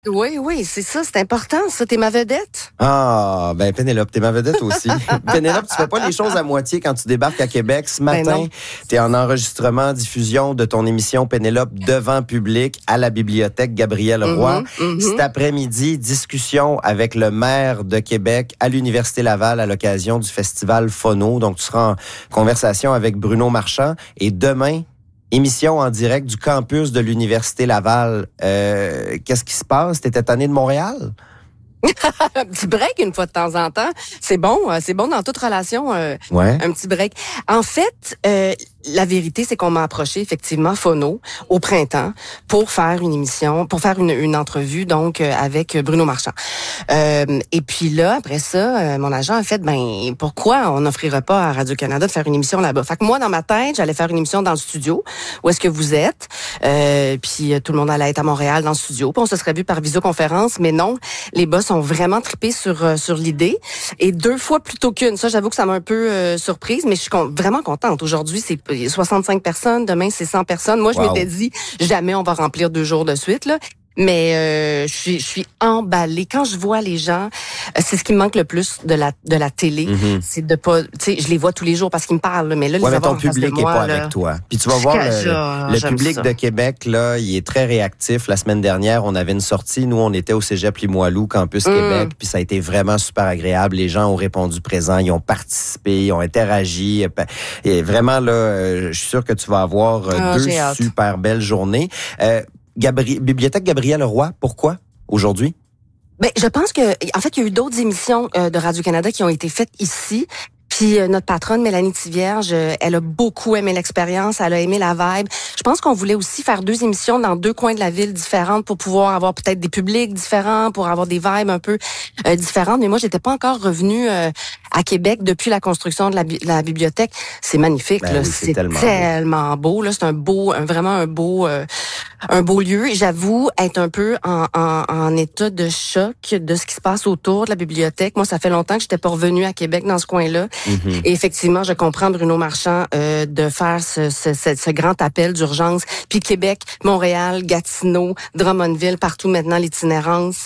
Oui, c'est ça, c'est important, ça. T'es ma vedette. Ah, ben Pénélope, t'es ma vedette aussi. Pénélope, tu fais pas les choses à moitié quand tu débarques à Québec. Ce matin, t'es en enregistrement, diffusion de ton émission Pénélope devant public à la bibliothèque Gabriel Roy. Cet après-midi, discussion avec le maire de Québec à l'Université Laval à l'occasion du festival Phono. Donc, tu seras en conversation avec Bruno Marchand. Et demain, émission en direct du campus de l'Université Laval. Qu'est-ce qui se passe? T'étais tanné de Montréal? Un petit break une fois de temps en temps. C'est bon dans toute relation, un petit break. En fait, la vérité, c'est qu'on m'a approché, effectivement, Phono, au printemps, pour faire une émission, pour faire une entrevue, donc, avec Bruno Marchand. Et puis là, après ça, mon agent a fait, pourquoi on n'offrirait pas à Radio-Canada de faire une émission là-bas? Fait que moi, dans ma tête, j'allais faire une émission dans le studio, où est-ce que vous êtes, puis tout le monde allait être à Montréal dans le studio, puis on se serait vu par visioconférence, mais non, les boss ont vraiment trippé sur l'idée, et 2 fois plutôt qu'une. Ça, j'avoue que ça m'a un peu surprise, mais je suis vraiment contente. Aujourd'hui, c'est 65 personnes, demain c'est 100 personnes. Moi, je m'étais dit, jamais on va remplir 2 jours de suite, là. Mais je suis emballée quand je vois les gens. C'est ce qui me manque le plus de la télé, c'est de pas, tu sais, je les vois tous les jours parce qu'ils me parlent, mais là les mais ton public est pas avec toi. Puis tu vas voir le public de Québec là, il est très réactif. La semaine dernière, on avait une sortie, nous on était au Cégep Limoilou, campus Québec, puis ça a été vraiment super agréable. Les gens ont répondu présent, ils ont participé, ils ont interagi. Et vraiment là, je suis sûr que tu vas avoir 2 super belles journées. Bibliothèque Gabriel Roy, pourquoi aujourd'hui? Je pense que, en fait, il y a eu d'autres émissions de Radio-Canada qui ont été faites ici. Puis notre patronne, Mélanie Thivierge, elle a beaucoup aimé l'expérience, elle a aimé la vibe. Je pense qu'on voulait aussi faire 2 émissions dans 2 coins de la ville différentes pour pouvoir avoir peut-être des publics différents, pour avoir des vibes un peu différentes. Mais moi, j'étais pas encore revenue à Québec depuis la construction de la bibliothèque. C'est magnifique, là. Oui, c'est tellement beau. Là, c'est vraiment un beau lieu. J'avoue être un peu en état de choc de ce qui se passe autour de la bibliothèque. Moi, ça fait longtemps que j'étais pas revenue à Québec dans ce coin-là. Et effectivement, je comprends Bruno Marchand de faire ce grand appel d'urgence. Puis Québec, Montréal, Gatineau, Drummondville, partout maintenant l'itinérance.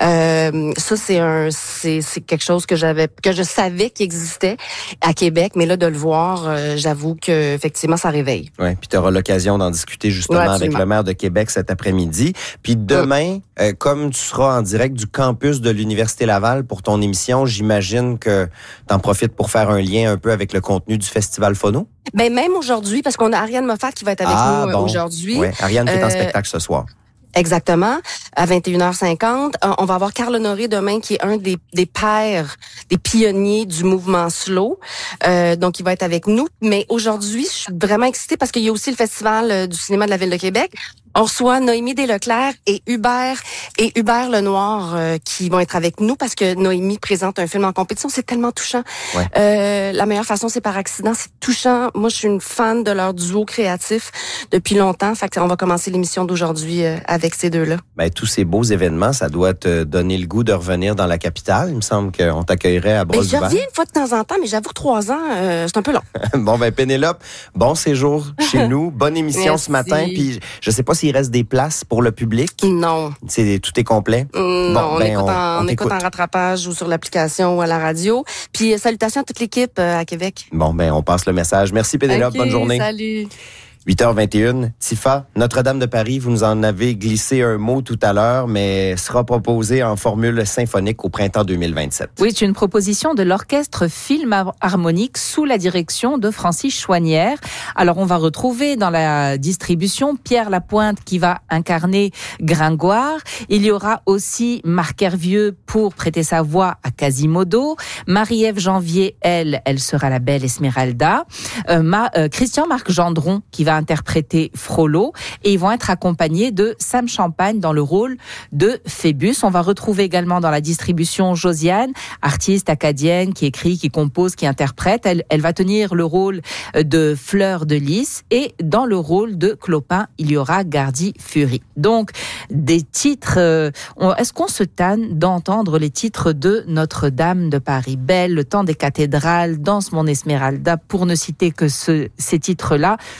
Ça c'est quelque chose que je savais qu'il existait à Québec, mais là de le voir, j'avoue que effectivement ça réveille. Ouais, puis tu auras l'occasion d'en discuter justement avec le maire de Québec cet après-midi. Puis demain, comme tu seras en direct du campus de l'Université Laval pour ton émission, j'imagine que t'en profites pour faire un lien un peu avec le contenu du Festival Phono? Même aujourd'hui, parce qu'on a Ariane Moffat qui va être avec nous aujourd'hui. Oui, Ariane qui est en spectacle ce soir. Exactement, à 21h50. On va avoir Carl Honoré demain, qui est un des pères, des pionniers du mouvement slow. Donc, il va être avec nous. Mais aujourd'hui, je suis vraiment excitée parce qu'il y a aussi le Festival du cinéma de la Ville de Québec. On reçoit Noémie Desleclerc et Hubert Lenoir qui vont être avec nous parce que Noémie présente un film en compétition. C'est tellement touchant. Ouais. La meilleure façon, c'est par accident. C'est touchant. Moi, je suis une fan de leur duo créatif depuis longtemps. Fait qu'on va commencer l'émission d'aujourd'hui avec ces 2-là. Tous ces beaux événements, ça doit te donner le goût de revenir dans la capitale. Il me semble qu'on t'accueillerait à bras ouverts. Je reviens une fois de temps en temps, mais j'avoue que 3 ans, c'est un peu long. Pénélope, bon séjour chez nous. Bonne émission ce matin. Puis je sais pas s'il reste des places pour le public. Non. Tout est complet? Non, on écoute en rattrapage ou sur l'application ou à la radio. Puis salutations à toute l'équipe à Québec. On passe le message. Merci Pénélope, bonne journée. Salut. 8h21. Tifa, Notre-Dame de Paris, vous nous en avez glissé un mot tout à l'heure, mais sera proposé en formule symphonique au printemps 2027. Oui, c'est une proposition de l'Orchestre Philharmonique sous la direction de Francis Chouanière. Alors, on va retrouver dans la distribution Pierre Lapointe qui va incarner Gringoire. Il y aura aussi Marc Hervieux pour prêter sa voix à Quasimodo. Marie-Ève Janvier, elle sera la belle Esmeralda. Christian-Marc Gendron qui va interpréter Frollo, et ils vont être accompagnés de Sam Champagne dans le rôle de Phébus. On va retrouver également dans la distribution Josiane, artiste acadienne qui écrit, qui compose, qui interprète. Elle va tenir le rôle de Fleur de Lys, et dans le rôle de Clopin, il y aura Gardy Fury. Donc, des titres... est-ce qu'on se tanne d'entendre les titres de Notre-Dame de Paris? Belle, Le temps des cathédrales, Danse mon Esmeralda, pour ne citer que ces titres-là, je ne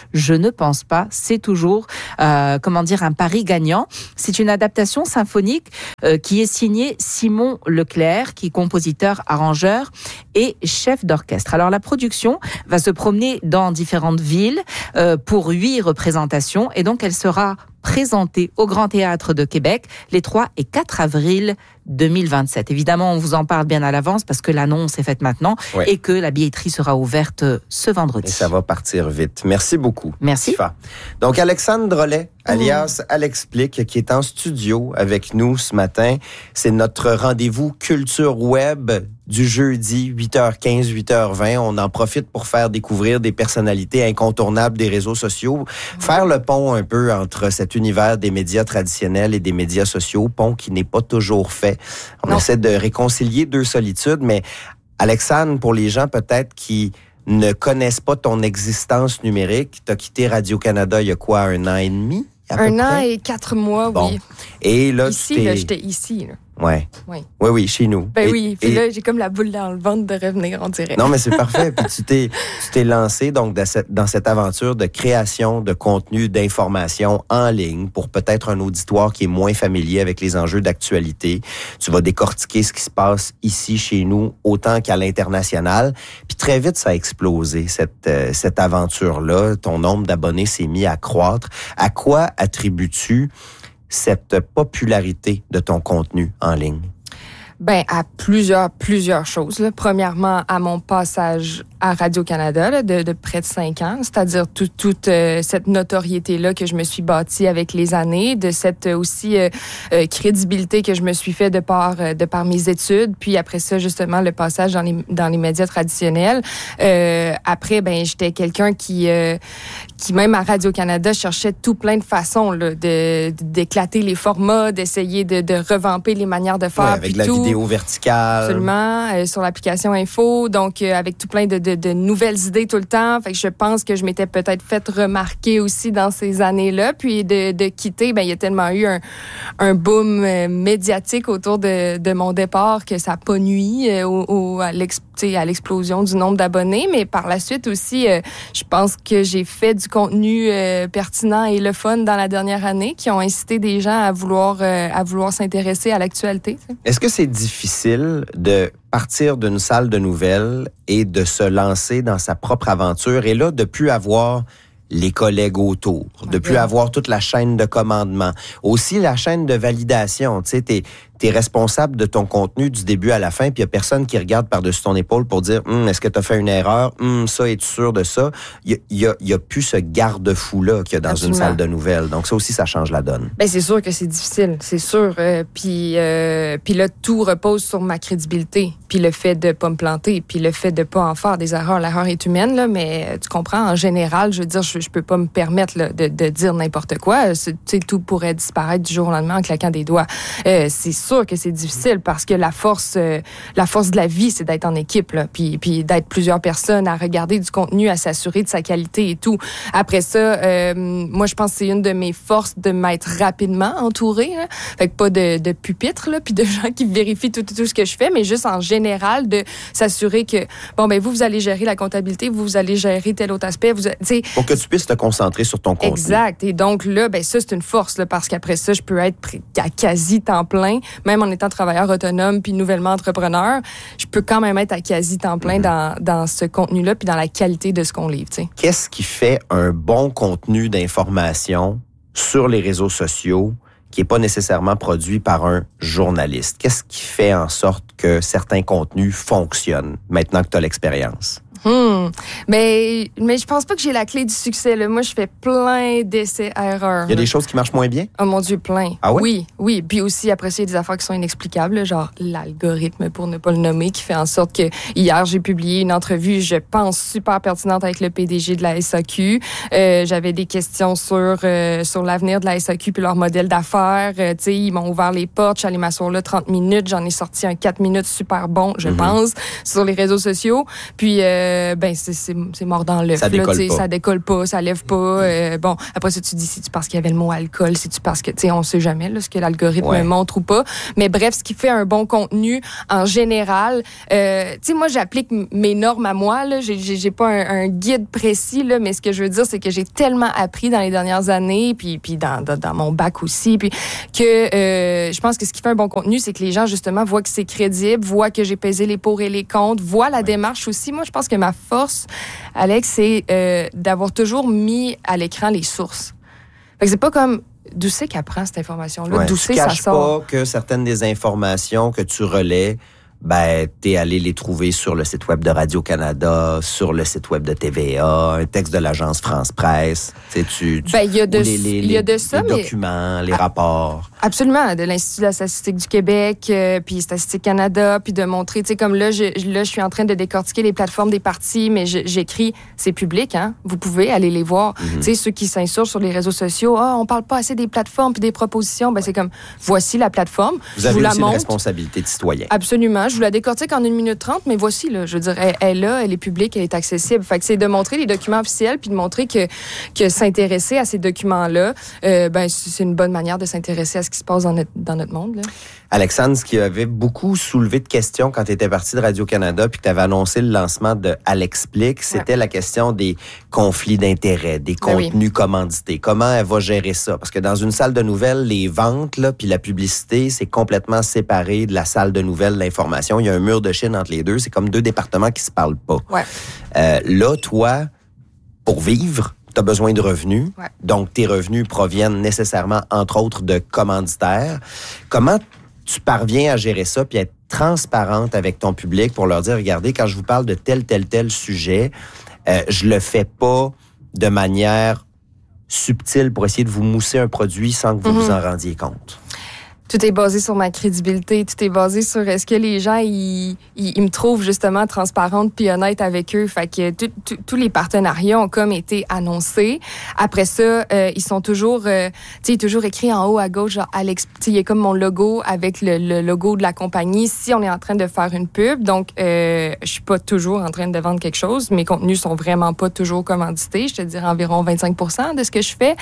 ne pense pas. C'est toujours, un pari gagnant. C'est une adaptation symphonique qui est signée Simon Leclerc, qui est compositeur, arrangeur et chef d'orchestre. Alors la production va se promener dans différentes villes pour 8 représentations et donc elle sera présentée au Grand Théâtre de Québec les 3 et 4 avril 2027. Évidemment, on vous en parle bien à l'avance parce que l'annonce est faite maintenant et que la billetterie sera ouverte ce vendredi. Et ça va partir vite. Merci beaucoup. Merci. Tifa. Donc, Alexandre Drolet, alias Alexplique, qui est en studio avec nous ce matin. C'est notre rendez-vous culture web du jeudi, 8h15, 8h20. On en profite pour faire découvrir des personnalités incontournables des réseaux sociaux, faire le pont un peu entre cet univers des médias traditionnels et des médias sociaux, pont qui n'est pas toujours fait. On essaie de réconcilier 2 solitudes, mais Alexandre, pour les gens peut-être qui ne connaissent pas ton existence numérique, tu as quitté Radio-Canada il y a quoi, 1 an et demi? 1 an et 4 mois, bon. Oui. Et là, j'étais ici, là. Oui, chez nous. Oui, puis là, j'ai comme la boule dans le ventre de revenir, on dirait. Non, mais c'est parfait. Puis tu t'es lancé donc dans cette aventure de création de contenu, d'information en ligne pour peut-être un auditoire qui est moins familier avec les enjeux d'actualité. Tu vas décortiquer ce qui se passe ici, chez nous, autant qu'à l'international. Puis très vite, ça a explosé, cette aventure-là. Ton nombre d'abonnés s'est mis à croître. À quoi attribues-tu cette popularité de ton contenu en ligne? À plusieurs choses. Là. Premièrement, à mon passage à Radio-Canada là, de près de 5 ans, c'est-à-dire toute cette notoriété-là que je me suis bâtie avec les années, de cette aussi crédibilité que je me suis fait de par mes études, puis après ça, justement, le passage dans les médias traditionnels. Après, j'étais quelqu'un qui même à Radio-Canada cherchait tout plein de façons là, d'éclater les formats, d'essayer de revamper les manières de faire. Avec la vidéo verticale. Absolument, sur l'application Info, donc avec tout plein de nouvelles idées tout le temps. Fait que je pense que je m'étais peut-être fait remarquer aussi dans ces années-là. Puis de quitter, il y a tellement eu un boom médiatique autour de mon départ que ça n'a pas nui à l'explosion du nombre d'abonnés. Mais par la suite aussi, je pense que j'ai fait du contenu pertinent et le fun dans la dernière année qui ont incité des gens à vouloir s'intéresser à l'actualité. T'sais. Est-ce que c'est difficile de partir d'une salle de nouvelles et de se lancer dans sa propre aventure et là, de plus avoir les collègues autour, de plus avoir toute la chaîne de commandement, aussi la chaîne de validation. Tu sais, t'es responsable de ton contenu du début à la fin, puis il y a personne qui regarde par-dessus ton épaule pour dire est-ce que tu as fait une erreur? Ça, es-tu sûr de ça? Il y a plus ce garde-fou-là qu'il y a dans Absolument. Une salle de nouvelles. Donc ça aussi, ça change la donne. C'est sûr que c'est difficile, c'est sûr. Puis là, tout repose sur ma crédibilité, puis le fait de pas me planter, puis le fait de pas en faire des erreurs. L'erreur est humaine, là, mais tu comprends, en général, je veux dire, je peux pas me permettre là, de dire n'importe quoi. Tout pourrait disparaître du jour au lendemain en claquant des doigts. C'est sûr que c'est difficile parce que la force de la vie, c'est d'être en équipe, là, puis d'être plusieurs personnes à regarder du contenu, à s'assurer de sa qualité et tout. Après ça, moi, je pense que c'est une de mes forces de m'être rapidement entourée. Là. Fait que pas de pupitre, là, puis de gens qui vérifient tout ce que je fais, mais juste en général de s'assurer que, vous allez gérer la comptabilité, vous allez gérer tel autre aspect. Pour que tu puisses te concentrer sur ton contenu. Exact. Et donc là, ça, c'est une force, là, parce qu'après ça, je peux être à quasi temps plein, même en étant travailleur autonome puis nouvellement entrepreneur, je peux quand même être à quasi temps plein dans ce contenu-là puis dans la qualité de ce qu'on livre. T'sais. Qu'est-ce qui fait un bon contenu d'information sur les réseaux sociaux qui n'est pas nécessairement produit par un journaliste? Qu'est-ce qui fait en sorte que certains contenus fonctionnent maintenant que tu as l'expérience? Mais je pense pas que j'ai la clé du succès. Là. Moi, je fais plein d'essais-erreurs. Il y a des choses qui marchent moins bien? Oh mon Dieu, plein. Ah oui? Oui. Puis aussi, après ça, il y a des affaires qui sont inexplicables, genre l'algorithme, pour ne pas le nommer, qui fait en sorte que hier, j'ai publié une entrevue, je pense, super pertinente avec le PDG de la SAQ. J'avais des questions sur l'avenir de la SAQ puis leur modèle d'affaires. Ils m'ont ouvert les portes. Je suis allée m'asseoir là 30 minutes. J'en ai sorti un 4 minutes super bon, je pense, sur les réseaux sociaux. Puis c'est mort dans l'œuf. Ça décolle pas. Ça décolle pas, ça lève pas. Bon, après ça, tu dis, c'est-tu parce qu'il y avait le mot alcool, c'est-tu parce que, tu sais, on sait jamais là, ce que l'algorithme montre ou pas. Mais bref, ce qui fait un bon contenu en général, tu sais, moi, j'applique mes normes à moi. Là. J'ai pas un guide précis, là, mais ce que je veux dire, c'est que j'ai tellement appris dans les dernières années, puis dans mon bac aussi, puis que je pense que ce qui fait un bon contenu, c'est que les gens, justement, voient que c'est crédible, voient que j'ai pesé les pour et les contre, voient la démarche aussi. Moi, je pense que ma force, Alex, c'est d'avoir toujours mis à l'écran les sources. Fait que c'est pas comme d'où c'est qu'elle prend cette information-là, d'où c'est ça sort. Tu caches pas que certaines des informations que tu relais, t'es allé les trouver sur le site web de Radio-Canada, sur le site web de TVA, un texte de l'agence France-Presse. Il y a de ça, les documents, les rapports. Absolument, de l'Institut de la statistique du Québec, puis Statistique Canada, puis de montrer, tu sais, comme là, je suis en train de décortiquer les plateformes des partis, mais j'écris, c'est public, hein, vous pouvez aller les voir. Tu sais, ceux qui s'insurgent sur les réseaux sociaux, on parle pas assez des plateformes puis des propositions, c'est comme, voici la plateforme. Vous avez aussi une responsabilité de citoyen. Absolument. Je vous la décortique en 1 minute 30, mais voici, là, je veux dire, elle est publique, elle est accessible. Fait que c'est de montrer les documents officiels puis de montrer que s'intéresser à ces documents-là, c'est une bonne manière de s'intéresser à ce qui se passe dans notre monde, là. Alexandre, ce qui avait beaucoup soulevé de questions quand tu étais parti de Radio-Canada puis que tu avais annoncé le lancement de Alexplique, c'était la question des conflits d'intérêts, des contenus commandités. Comment elle va gérer ça? Parce que dans une salle de nouvelles, les ventes là, puis la publicité, c'est complètement séparé de la salle de nouvelles, l'information. Il y a un mur de Chine entre les deux. C'est comme 2 départements qui se parlent pas. Là, toi, pour vivre, tu as besoin de revenus. Donc, tes revenus proviennent nécessairement, entre autres, de commanditaires. Comment tu parviens à gérer ça puis à être transparente avec ton public pour leur dire, regardez, quand je vous parle de tel sujet, je le fais pas de manière subtile pour essayer de vous mousser un produit sans que vous vous en rendiez compte? Tout est basé sur ma crédibilité. Tout est basé sur est-ce que les gens ils me trouvent justement transparente puis honnête avec eux. Fait que tous les partenariats ont comme été annoncés. Après ça, ils sont toujours, toujours écrit en haut à gauche, genre Alex. Il y a comme mon logo avec le logo de la compagnie. Si on est en train de faire une pub, donc je suis pas toujours en train de vendre quelque chose. Mes contenus sont vraiment pas toujours commandités. Je te dirais environ 25% de ce que je fais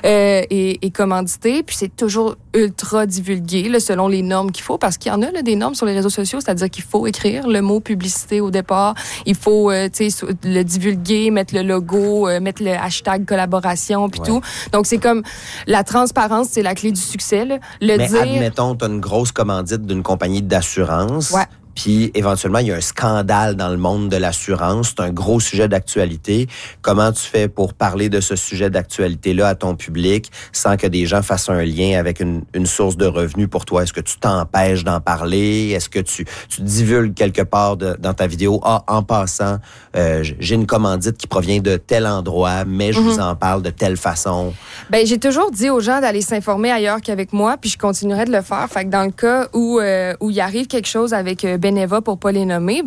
est commandité. Puis c'est toujours ultra divulgué. Là, selon les normes qu'il faut, parce qu'il y en a là, des normes sur les réseaux sociaux, c'est-à-dire qu'il faut écrire le mot publicité au départ, il faut le divulguer, mettre le logo, mettre le hashtag collaboration, puis tout. Donc, c'est comme la transparence, c'est la clé du succès. Là. Mais admettons, tu as une grosse commandite d'une compagnie d'assurance. Puis, éventuellement, il y a un scandale dans le monde de l'assurance. C'est un gros sujet d'actualité. Comment tu fais pour parler de ce sujet d'actualité-là à ton public sans que des gens fassent un lien avec une source de revenus pour toi? Est-ce que tu t'empêches d'en parler? Est-ce que tu divulgues quelque part dans ta vidéo? En passant, j'ai une commandite qui provient de tel endroit, mais je vous en parle de telle façon. J'ai toujours dit aux gens d'aller s'informer ailleurs qu'avec moi, puis je continuerai de le faire. Fait que dans le cas où il arrive quelque chose avec Beneva, pour pas les nommer,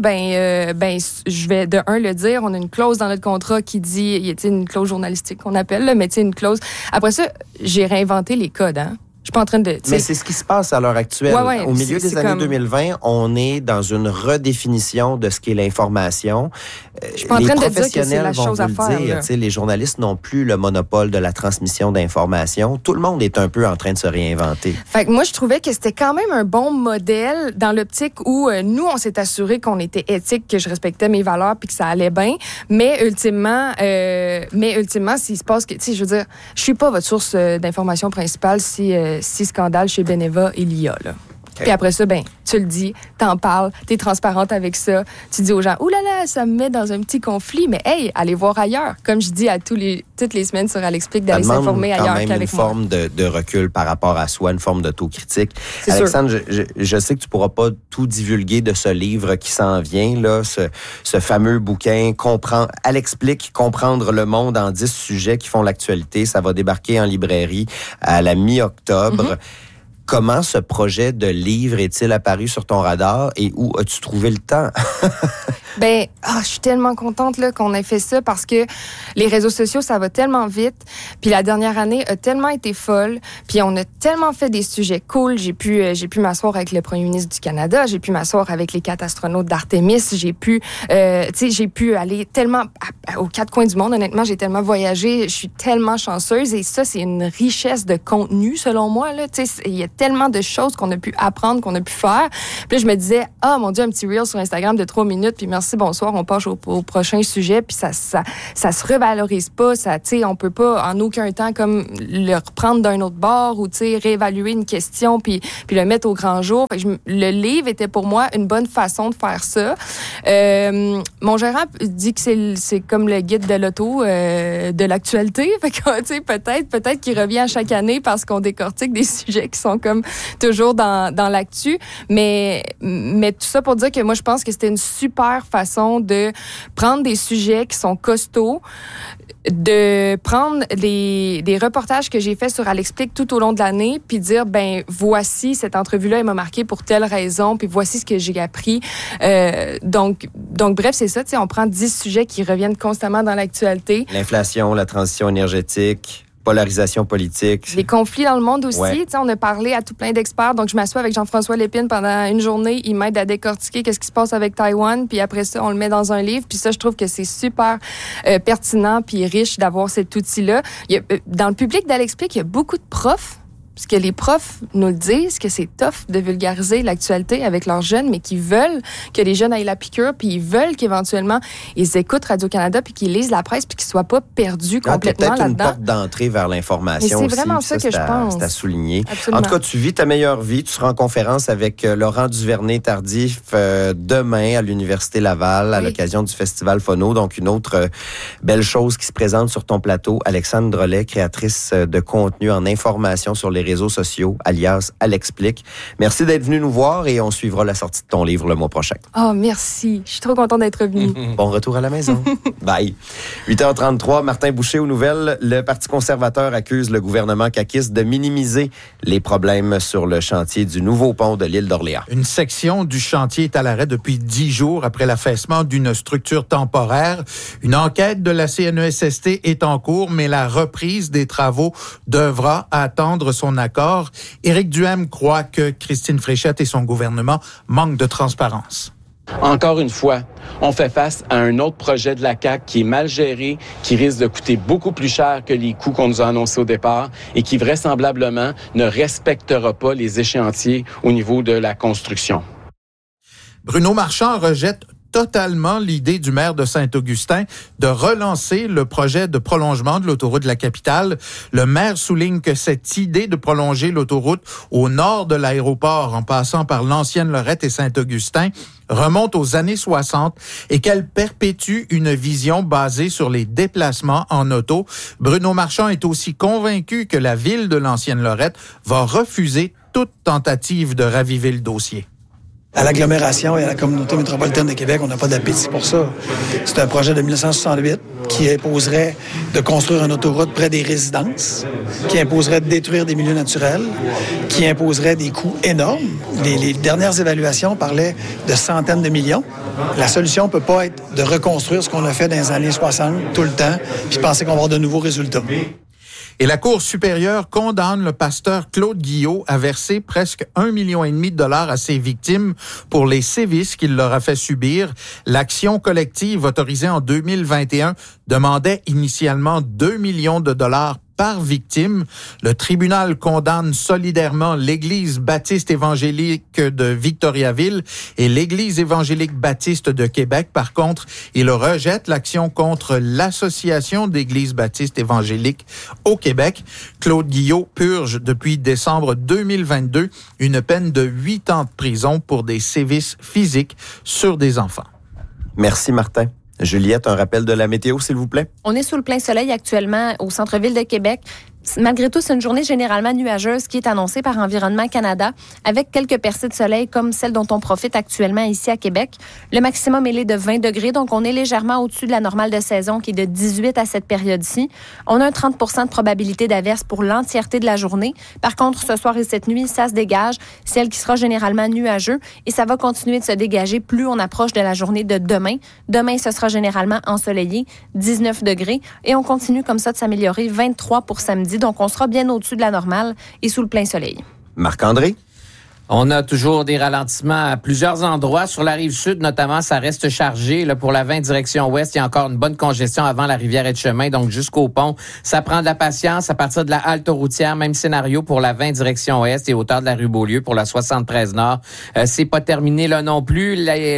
je vais de un le dire. On a une clause dans notre contrat qui dit, il y a une clause journalistique qu'on appelle, là, mais une clause. Après ça, j'ai réinventé les codes, hein. Je suis pas en train de... Mais c'est ce qui se passe à l'heure actuelle. Au milieu des années 2020, on est dans une redéfinition de ce qu'est l'information. Je suis pas en train de dire que c'est la chose à faire. Les journalistes n'ont plus le monopole de la transmission d'informations. Tout le monde est un peu en train de se réinventer. Fait que moi, je trouvais que c'était quand même un bon modèle dans l'optique où nous, on s'est assuré qu'on était éthique, que je respectais mes valeurs puis que ça allait bien. Mais ultimement, s'il se passe que... Je veux dire, je suis pas votre source d'information principale si scandale chez Beneva, il y a, là. Puis après ça, tu le dis, t'en parles, t'es transparente avec ça. Tu dis aux gens, ouh là là, ça me met dans un petit conflit, mais hey, allez voir ailleurs. Comme je dis toutes les semaines sur Alexplique, d'aller s'informer ailleurs qu'avec moi. Une forme de recul par rapport à soi, une forme d'autocritique. Alexandre, je sais que tu pourras pas tout divulguer de ce livre qui s'en vient, là, ce fameux bouquin, Alexplique, comprendre le monde en 10 sujets qui font l'actualité. Ça va débarquer en librairie à la mi-octobre. Comment ce projet de livre est-il apparu sur ton radar et où as-tu trouvé le temps? Je suis tellement contente là, qu'on ait fait ça parce que les réseaux sociaux, ça va tellement vite. Puis la dernière année a tellement été folle. Puis on a tellement fait des sujets cool. J'ai pu m'asseoir avec le premier ministre du Canada. J'ai pu m'asseoir avec les 4 astronautes d'Artemis. J'ai pu aller tellement aux 4 coins du monde. Honnêtement, j'ai tellement voyagé. Je suis tellement chanceuse. Et ça, c'est une richesse de contenu, selon moi. Il y a tellement de choses qu'on a pu apprendre, qu'on a pu faire. Puis là, je me disais, mon Dieu, un petit reel sur Instagram de 3 minutes, puis merci, bonsoir, on passe au prochain sujet, puis ça se revalorise pas, on peut pas en aucun temps comme le reprendre d'un autre bord ou réévaluer une question puis le mettre au grand jour. Le livre était pour moi une bonne façon de faire ça. Mon gérant dit que c'est comme le guide de l'auto de l'actualité, fait que peut-être qu'il revient à chaque année parce qu'on décortique des sujets qui sont comme toujours dans l'actu, mais tout ça pour dire que moi je pense que c'était une super façon de prendre des sujets qui sont costauds, de prendre des reportages que j'ai faits sur Elle explique tout au long de l'année, puis dire, voici, cette entrevue-là, elle m'a marqué pour telle raison, puis voici ce que j'ai appris. Donc bref, c'est ça, on prend 10 sujets qui reviennent constamment dans l'actualité. L'inflation, la transition énergétique, polarisation politique. Les conflits dans le monde aussi. Ouais. On a parlé à tout plein d'experts. Donc, je m'assois avec Jean-François Lépine pendant une journée. Il m'aide à décortiquer qu'est-ce qui se passe avec Taïwan. Puis après ça, on le met dans un livre. Puis ça, je trouve que c'est super pertinent puis riche d'avoir cet outil-là. Dans le public d'Elle explique, il y a beaucoup de profs. Parce que les profs nous le disent, que c'est tough de vulgariser l'actualité avec leurs jeunes, mais qui veulent que les jeunes aillent la piqûre, puis ils veulent qu'éventuellement, ils écoutent Radio-Canada, puis qu'ils lisent la presse, puis qu'ils ne soient pas perdus complètement là-dedans. C'est peut-être une porte d'entrée vers l'information aussi. C'est vraiment ça que je pense. C'est à souligner. Absolument. En tout cas, tu vis ta meilleure vie. Tu seras en conférence avec Laurent Duvernay-Tardif demain à l'Université Laval à l'occasion du Festival Phono. Donc, une autre belle chose qui se présente sur ton plateau. Alexandre Drolet, créatrice de contenu en information sur les réseaux sociaux, alias Elle explique. Merci d'être venu nous voir et on suivra la sortie de ton livre le mois prochain. Oh, merci. Je suis trop contente d'être venue. Bon retour à la maison. Bye. 8h33, Martin Boucher aux nouvelles. Le Parti conservateur accuse le gouvernement caquiste de minimiser les problèmes sur le chantier du nouveau pont de l'île d'Orléans. Une section du chantier est à l'arrêt depuis 10 jours après l'affaissement d'une structure temporaire. Une enquête de la CNESST est en cours, mais la reprise des travaux devra attendre son accord. Éric Duhaime croit que Christine Fréchette et son gouvernement manquent de transparence. Encore une fois, on fait face à un autre projet de la CAQ qui est mal géré, qui risque de coûter beaucoup plus cher que les coûts qu'on nous a annoncés au départ et qui vraisemblablement ne respectera pas les échéanciers au niveau de la construction. Bruno Marchand rejette totalement l'idée du maire de Saint-Augustin de relancer le projet de prolongement de l'autoroute de la capitale. Le maire souligne que cette idée de prolonger l'autoroute au nord de l'aéroport en passant par l'ancienne Lorette et Saint-Augustin remonte aux années 60 et qu'elle perpétue une vision basée sur les déplacements en auto. Bruno Marchand est aussi convaincu que la ville de l'ancienne Lorette va refuser toute tentative de raviver le dossier. À l'agglomération et à la communauté métropolitaine de Québec, on n'a pas d'appétit pour ça. C'est un projet de 1968 qui imposerait de construire une autoroute près des résidences, qui imposerait de détruire des milieux naturels, qui imposerait des coûts énormes. Les dernières évaluations parlaient de centaines de millions. La solution ne peut pas être de reconstruire ce qu'on a fait dans les années 60 tout le temps, puis penser qu'on va avoir de nouveaux résultats. Et la Cour supérieure condamne le pasteur Claude Guillot à verser presque 1,5 million de dollars à ses victimes pour les sévices qu'il leur a fait subir. L'action collective autorisée en 2021 demandait initialement 2 millions de dollars par victime. Le tribunal condamne solidairement l'Église baptiste évangélique de Victoriaville et l'Église évangélique baptiste de Québec. Par contre, il rejette l'action contre l'Association d'églises baptistes évangéliques au Québec. Claude Guillot purge depuis décembre 2022 une peine de 8 ans de prison pour des sévices physiques sur des enfants. Merci, Martin. Juliette, un rappel de la météo, s'il vous plaît. On est sous le plein soleil actuellement au centre-ville de Québec. Malgré tout, c'est une journée généralement nuageuse qui est annoncée par Environnement Canada, avec quelques percées de soleil comme celle dont on profite actuellement ici à Québec. Le maximum est de 20 degrés, donc on est légèrement au-dessus de la normale de saison qui est de 18 à cette période-ci. On a un 30 % de probabilité d'averse pour l'entièreté de la journée. Par contre, ce soir et cette nuit, ça se dégage, ciel qui sera généralement nuageux et ça va continuer de se dégager plus on approche de la journée de demain. Demain, ce sera généralement ensoleillé, 19 degrés et on continue comme ça de s'améliorer, 23 pour samedi. Donc, on sera bien au-dessus de la normale et sous le plein soleil. Marc-André? On a toujours des ralentissements à plusieurs endroits. Sur la rive sud, notamment, ça reste chargé. Là, pour la 20 direction ouest, il y a encore une bonne congestion avant la rivière Etchemin, donc jusqu'au pont. Ça prend de la patience à partir de la halte routière. Même scénario pour la 20 direction ouest et hauteur de la rue Beaulieu pour la 73 Nord. C'est pas terminé là non plus.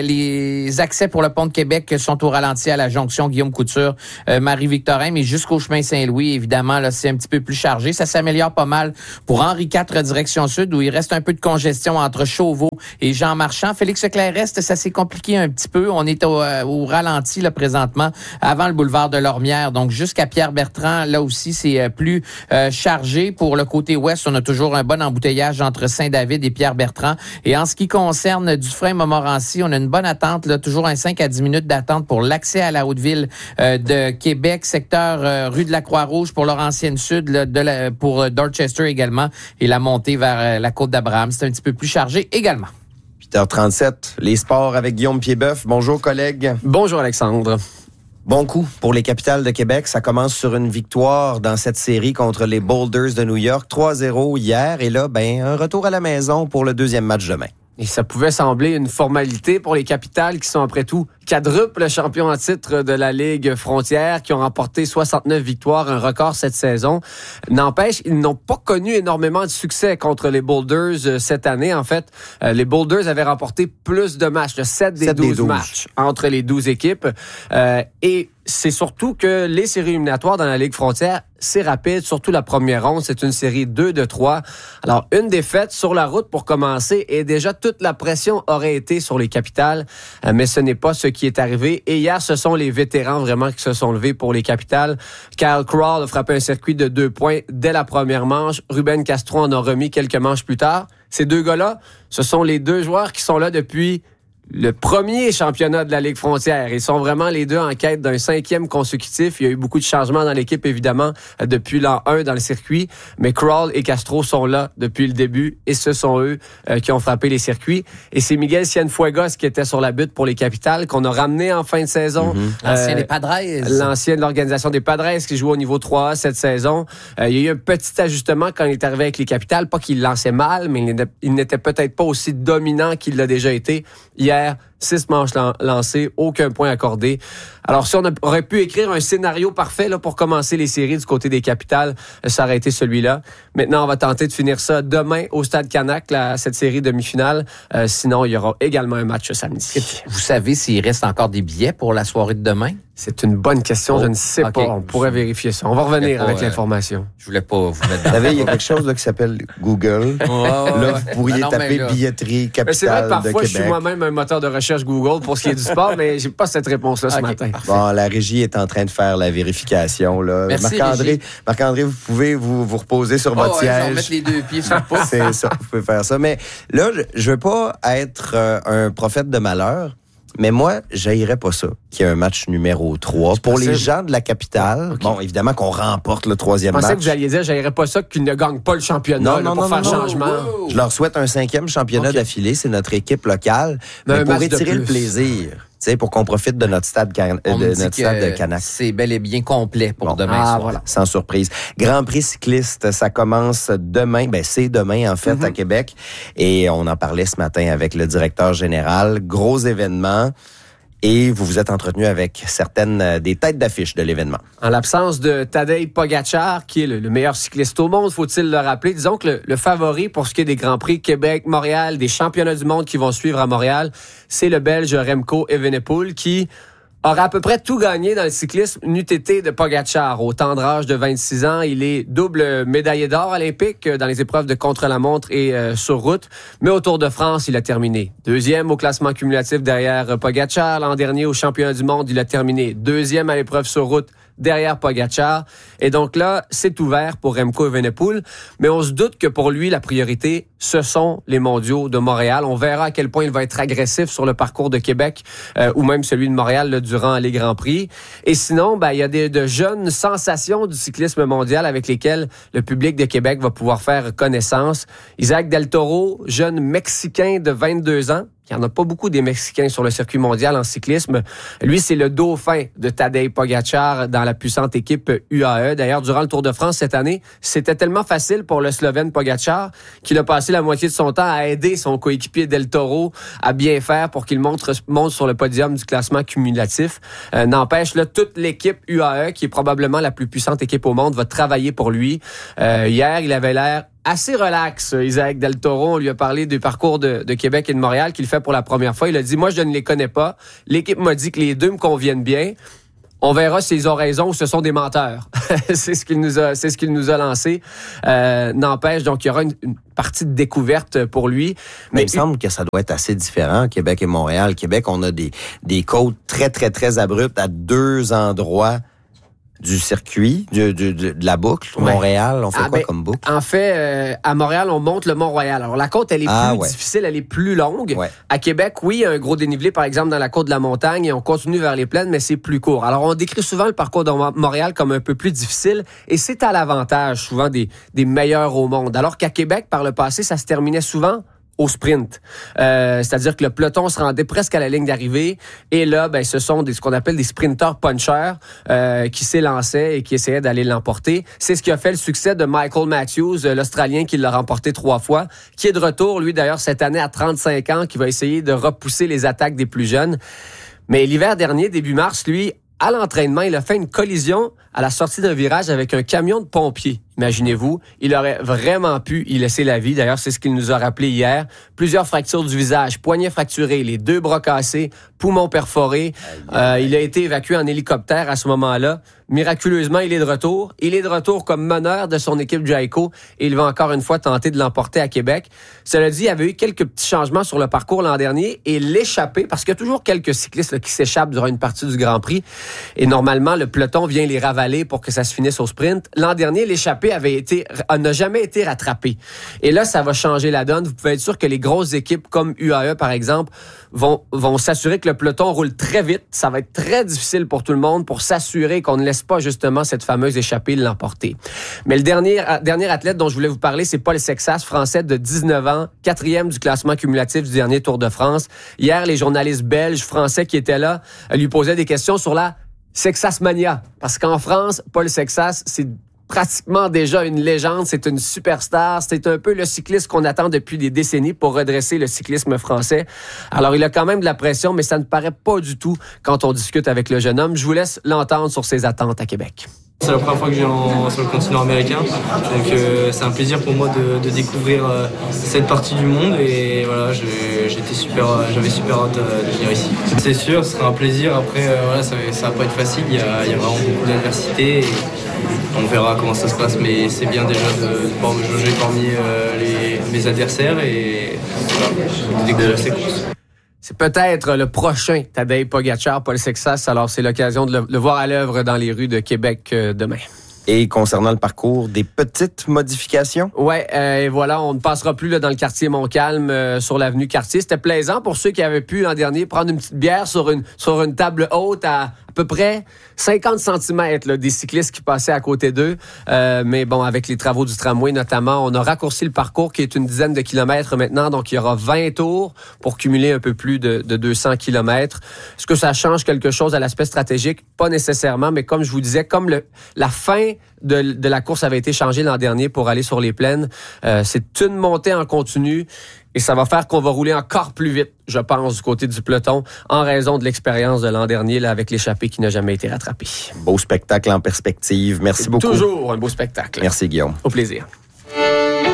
Les accès pour le pont de Québec sont au ralenti à la jonction Guillaume-Couture, Marie-Victorin, mais jusqu'au chemin Saint-Louis, évidemment, là, c'est un petit peu plus chargé. Ça s'améliore pas mal pour Henri IV direction sud, où il reste un peu de congestion entre Chauveau et Jean Marchand. Félix Leclerc-Est, ça s'est compliqué un petit peu. On est au ralenti là présentement avant le boulevard de Lormière. Donc jusqu'à Pierre-Bertrand, là aussi c'est plus chargé. Pour le côté ouest, on a toujours un bon embouteillage entre Saint-David et Pierre-Bertrand. Et en ce qui concerne Dufresne-Montmorency, on a une bonne attente, là, toujours un 5 à 10 minutes d'attente pour l'accès à la Haute-Ville de Québec, secteur rue de la Croix-Rouge pour Laurentienne Sud, là, pour Dorchester également, et la montée vers la Côte d'Abraham. C'est un petit peu plus chargé également. 8h37, les sports avec Guillaume Piedboeuf. Bonjour, collègue. Bonjour, Alexandre. Bon coup pour les Capitals de Québec. Ça commence sur une victoire dans cette série contre les Boulders de New York. 3-0 hier. Et là, un retour à la maison pour le deuxième match demain. Et ça pouvait sembler une formalité pour les Capitals qui sont après tout quadruple champions en titre de la Ligue Frontière, qui ont remporté 69 victoires, un record cette saison. N'empêche, ils n'ont pas connu énormément de succès contre les Boulders cette année. En fait, les Boulders avaient remporté plus de matchs, 7 des 12 matchs entre les 12 équipes. Et c'est surtout que les séries éliminatoires dans la Ligue Frontière, c'est rapide, surtout la première ronde, c'est une série 2-3. Alors, une défaite sur la route pour commencer et déjà toute la pression aurait été sur les Capitals, mais ce n'est pas ce qui est arrivé. Et hier, ce sont les vétérans vraiment qui se sont levés pour les Capitals. Kyle Crawle a frappé un circuit de 2 points dès la première manche. Ruben Castro en a remis quelques manches plus tard. Ces deux gars-là, ce sont les deux joueurs qui sont là depuis le premier championnat de la Ligue Frontière. Ils sont vraiment les deux en quête d'un 5e consécutif. Il y a eu beaucoup de changements dans l'équipe, évidemment, depuis l'an 1 dans le circuit. Mais Crawle et Castro sont là depuis le début et ce sont eux qui ont frappé les circuits. Et c'est Miguel Cienfuegos qui était sur la butte pour les Capitals, qu'on a ramené en fin de saison. L'ancien des Padres. L'ancien de l'organisation des Padres qui joue au niveau 3A cette saison. Il y a eu un petit ajustement quand il est arrivé avec les Capitals. Pas qu'il lançait mal, mais il n'était peut-être pas aussi dominant qu'il l'a déjà été. Hier, 6 manches lancées, aucun point accordé. Alors, si on aurait pu écrire un scénario parfait là, pour commencer les séries du côté des Capitals, ça aurait été celui-là. Maintenant, on va tenter de finir ça demain au Stade Canac, cette série demi-finale. Sinon, il y aura également un match samedi. Vous savez s'il reste encore des billets pour la soirée de demain? C'est une bonne question, je ne sais pas. On pourrait vérifier ça. On va revenir avec l'information. Je voulais pas vous mettre dans. Vous savez, il y a quelque chose là, qui s'appelle Google. Là, vous pourriez taper billetterie Capitale c'est vrai que parfois, de Québec. Je suis moi-même un moteur de recherche Google pour ce qui est du sport, mais j'ai pas cette réponse-là ce matin. Parfait. Bon, la régie est en train de faire la vérification. Là. Merci, Marc-André, vous pouvez vous reposer sur votre siège. Je vais mettre les deux pieds sur le pouce. C'est ça, vous pouvez faire ça. Mais là, je veux pas être un prophète de malheur. Mais moi, j'haïrais pas ça, qu'il y ait un match numéro 3. Pour les gens de la capitale, bon, évidemment qu'on remporte le 3e match. Je pensais que vous alliez dire, j'haïrais pas ça qu'ils ne gagnent pas le championnat pour faire changement. Je leur souhaite un 5e championnat d'affilée. C'est notre équipe locale. Mais pour étirer le plaisir, pour qu'on profite de notre stade de Canac. C'est bel et bien complet pour demain soir. Voilà, sans surprise. Grand Prix cycliste, ça commence demain. C'est demain, en fait, à Québec. Et on en parlait ce matin avec le directeur général. Gros événement. Et vous vous êtes entretenu avec certaines des têtes d'affiche de l'événement. En l'absence de Tadej Pogačar, qui est le meilleur cycliste au monde, faut-il le rappeler. Disons que le favori pour ce qui est des Grands Prix Québec, Montréal, des championnats du monde qui vont suivre à Montréal, c'est le Belge Remco Evenepoel qui aura à peu près tout gagné dans le cyclisme n'eût été de Pogačar. Au tendre âge de 26 ans, il est double médaillé d'or olympique dans les épreuves de contre-la-montre et sur route. Mais au Tour de France, il a terminé 2e au classement cumulatif derrière Pogačar. L'an dernier, au championnat du monde, il a terminé 2e à l'épreuve sur route derrière Pogačar. Et donc là, c'est ouvert pour Remco Evenepoel. Mais on se doute que pour lui, la priorité, ce sont les mondiaux de Montréal. On verra à quel point il va être agressif sur le parcours de Québec ou même celui de Montréal là, durant les Grands Prix. Et sinon, il y a de jeunes sensations du cyclisme mondial avec lesquelles le public de Québec va pouvoir faire connaissance. Isaac Del Toro, jeune Mexicain de 22 ans. Il n'y en a pas beaucoup des Mexicains sur le circuit mondial en cyclisme. Lui, c'est le dauphin de Tadej Pogačar dans la puissante équipe UAE. D'ailleurs, durant le Tour de France cette année, c'était tellement facile pour le Slovène Pogačar qu'il a passé la moitié de son temps à aider son coéquipier Del Toro à bien faire pour qu'il monte sur le podium du classement cumulatif. N'empêche, là, toute l'équipe UAE, qui est probablement la plus puissante équipe au monde, va travailler pour lui. Hier, il avait l'air assez relax, Isaac Del Toro. On lui a parlé du parcours de Québec et de Montréal qu'il fait pour la première fois. Il a dit, moi, je ne les connais pas. L'équipe m'a dit que les deux me conviennent bien. On verra s'ils ont raison ou ce sont des menteurs. c'est ce qu'il nous a lancé. N'empêche, donc, il y aura une partie de découverte pour lui. Mais il me semble que ça doit être assez différent, Québec et Montréal. Québec, on a des côtes très, très, très abruptes à deux endroits du circuit, de la boucle. Ouais. Montréal, on fait quoi comme boucle? En fait, à Montréal, on monte le Mont-Royal. Alors, la côte, elle est plus difficile, elle est plus longue. Ouais. À Québec, oui, il y a un gros dénivelé, par exemple, dans la côte de la montagne, et on continue vers les plaines, mais c'est plus court. Alors, on décrit souvent le parcours de Montréal comme un peu plus difficile, et c'est à l'avantage, souvent, des meilleurs au monde. Alors qu'à Québec, par le passé, ça se terminait souvent au sprint. C'est-à-dire que le peloton se rendait presque à la ligne d'arrivée et là, ce sont ce qu'on appelle des sprinteurs punchers qui s'élançaient et qui essayaient d'aller l'emporter. C'est ce qui a fait le succès de Michael Matthews, l'Australien qui l'a remporté 3 fois, qui est de retour, lui d'ailleurs, cette année à 35 ans, qui va essayer de repousser les attaques des plus jeunes. Mais l'hiver dernier, début mars, lui, à l'entraînement, il a fait une collision à la sortie d'un virage avec un camion de pompiers. Imaginez-vous, il aurait vraiment pu y laisser la vie. D'ailleurs, c'est ce qu'il nous a rappelé hier. Plusieurs fractures du visage, poignet fracturé, les 2 bras cassés, poumons perforés. Il a été évacué en hélicoptère à ce moment-là. Miraculeusement, il est de retour. Il est de retour comme meneur de son équipe Jayco et il va encore une fois tenter de l'emporter à Québec. Cela dit, il y avait eu quelques petits changements sur le parcours l'an dernier et l'échappée, parce qu'il y a toujours quelques cyclistes qui s'échappent durant une partie du Grand Prix et normalement, le peloton vient les ravaler pour que ça se finisse au sprint. L'an dernier, l'échappée n'a jamais été rattrapé. Et là, ça va changer la donne. Vous pouvez être sûr que les grosses équipes comme UAE, par exemple, vont s'assurer que le peloton roule très vite. Ça va être très difficile pour tout le monde pour s'assurer qu'on ne laisse pas justement cette fameuse échappée l'emporter. Mais le dernier athlète dont je voulais vous parler, c'est Paul Sexas, français de 19 ans, 4e du classement cumulatif du dernier Tour de France. Hier, les journalistes belges, français qui étaient là, lui posaient des questions sur la Sexasmania. Parce qu'en France, Paul Sexas, c'est pratiquement déjà une légende, c'est une superstar, c'est un peu le cycliste qu'on attend depuis des décennies pour redresser le cyclisme français. Alors, il a quand même de la pression, mais ça ne paraît pas du tout quand on discute avec le jeune homme. Je vous laisse l'entendre sur ses attentes à Québec. C'est la première fois que je viens sur le continent américain, donc c'est un plaisir pour moi de découvrir cette partie du monde et voilà, j'avais super hâte de venir ici. C'est sûr, ce sera un plaisir. Après, ça va pas être facile, il y a vraiment beaucoup d'adversité et on verra comment ça se passe, mais c'est bien déjà de pouvoir me jauger parmi mes adversaires et de découvrir ces courses. C'est peut-être le prochain Tadej Pogačar, Paul Sexas. Alors, c'est l'occasion de le voir à l'œuvre dans les rues de Québec demain. Et concernant le parcours, des petites modifications? Ouais, et voilà, on ne passera plus là, dans le quartier Montcalm sur l'avenue Cartier. C'était plaisant pour ceux qui avaient pu l'an dernier prendre une petite bière sur une table haute à peu près 50 cm là, des cyclistes qui passaient à côté d'eux. Mais bon, avec les travaux du tramway notamment, on a raccourci le parcours qui est une dizaine de kilomètres maintenant. Donc, il y aura 20 tours pour cumuler un peu plus de 200 kilomètres. Est-ce que ça change quelque chose à l'aspect stratégique? Pas nécessairement, mais comme je vous disais, comme la fin de la course avait été changée l'an dernier pour aller sur les plaines, c'est une montée en continu. Et ça va faire qu'on va rouler encore plus vite, je pense, du côté du peloton, en raison de l'expérience de l'an dernier là, avec l'échappée qui n'a jamais été rattrapée. Beau spectacle en perspective. Merci beaucoup. Toujours un beau spectacle. Merci, Guillaume. Au plaisir.